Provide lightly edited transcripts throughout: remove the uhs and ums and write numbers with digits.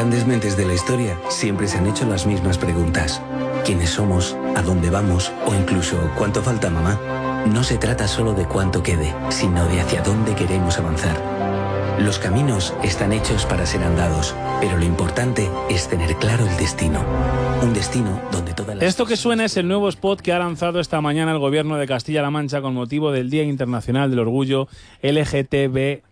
grandes mentes de la historia siempre se han hecho las mismas preguntas. ¿Quiénes somos? ¿A dónde vamos? O incluso, ¿cuánto falta, mamá? No se trata solo de cuánto quede, sino de hacia dónde queremos avanzar. Los caminos están hechos para ser andados, pero lo importante es tener claro el destino. Un destino donde todas las... Esto que suena es el nuevo spot que ha lanzado esta mañana el Gobierno de Castilla-La Mancha con motivo del Día Internacional del Orgullo LGTBIQ+,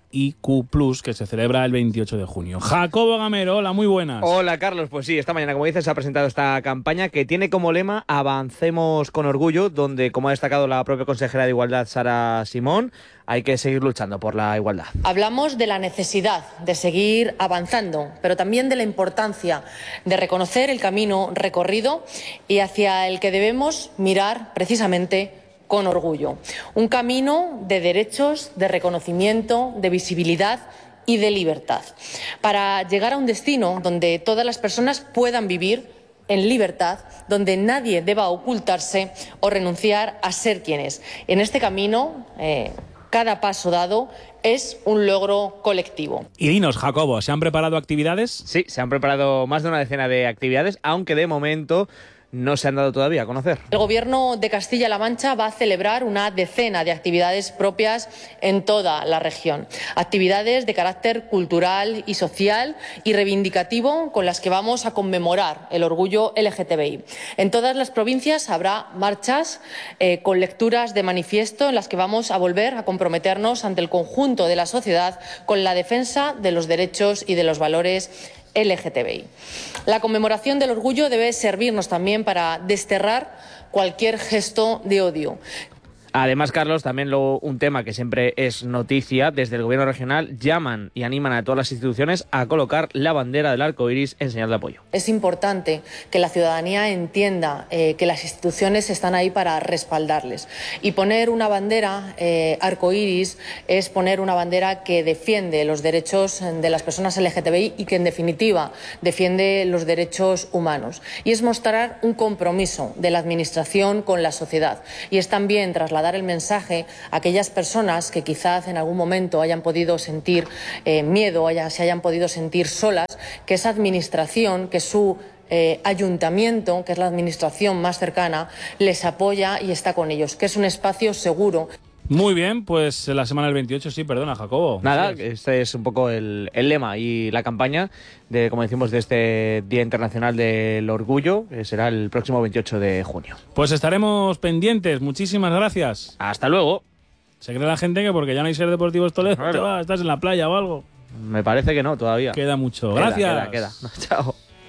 que se celebra el 28 de junio. Jacobo Gamero, hola, muy buenas. Hola, Carlos. Pues sí, esta mañana, como dices, se ha presentado esta campaña que tiene como lema Avancemos con Orgullo, donde, como ha destacado la propia consejera de Igualdad, Sara Simón, hay que seguir luchando por la igualdad. Hablamos de la necesidad de seguir avanzando, pero también de la importancia de reconocer el camino recorrido y hacia el que debemos mirar precisamente con orgullo. Un camino de derechos, de reconocimiento, de visibilidad y de libertad, para llegar a un destino donde todas las personas puedan vivir en libertad, donde nadie deba ocultarse o renunciar a ser quien es. En este camino, cada paso dado es un logro colectivo. Y dinos, Jacobo, ¿se han preparado actividades? Sí, se han preparado más de una decena de actividades, aunque de momento no se han dado todavía a conocer. El Gobierno de Castilla-La Mancha va a celebrar una decena de actividades propias en toda la región. Actividades de carácter cultural y social y reivindicativo con las que vamos a conmemorar el orgullo LGTBI. En todas las provincias habrá marchas con lecturas de manifiesto en las que vamos a volver a comprometernos ante el conjunto de la sociedad con la defensa de los derechos y de los valores LGTBI. La conmemoración del orgullo debe servirnos también para desterrar cualquier gesto de odio. Además, Carlos, también un tema que siempre es noticia, desde el Gobierno regional llaman y animan a todas las instituciones a colocar la bandera del arco iris en señal de apoyo. Es importante que la ciudadanía entienda que las instituciones están ahí para respaldarles. Y poner una bandera arco iris es poner una bandera que defiende los derechos de las personas LGTBI y que, en definitiva, defiende los derechos humanos. Y es mostrar un compromiso de la Administración con la sociedad. Y es también trasladar el mensaje a aquellas personas que quizás en algún momento hayan podido sentir miedo, se hayan podido sentir solas, que esa administración, que su ayuntamiento, que es la administración más cercana, les apoya y está con ellos, que es un espacio seguro. Muy bien, pues la semana del 28, sí, perdona, Jacobo. Nada, este es un poco el lema y la campaña de, como decimos, de este Día Internacional del Orgullo, que será el próximo 28 de junio. Pues estaremos pendientes, muchísimas gracias. Hasta luego. Se cree la gente que porque ya no hay Ser Deportivos Toledo, Claro. te vas, estás en la playa o algo. Me parece que no, todavía. Queda mucho. Gracias. Queda. Chao.